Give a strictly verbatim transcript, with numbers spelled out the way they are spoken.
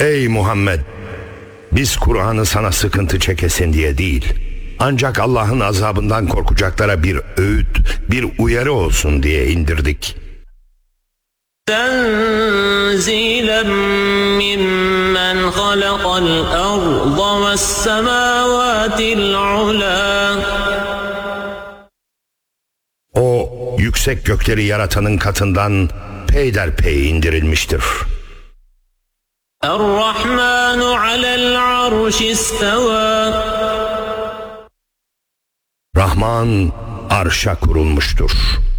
Ey Muhammed! Biz Kur'an'ı sana sıkıntı çekesin diye değil, ancak Allah'ın azabından korkacaklara bir öğüt, bir uyarı olsun diye indirdik. تنزيلا ممن خلق الأرض والسماوات العلا. O yüksek gökleri yaratanın katından peyderpey indirilmiştir. الرحمن على العرش استوى. Rahman arşa kurulmuştur.